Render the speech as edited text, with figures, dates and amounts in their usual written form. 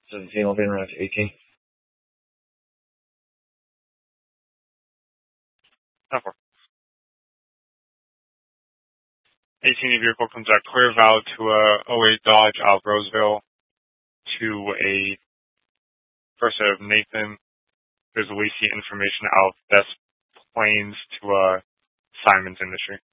17 will be around 18. Oh, 18 vehicle comes at Clearvale to a '08 Dodge out of Roseville to a first of Nathan. There's leasing information out of Des Plaines to Simon's Industry.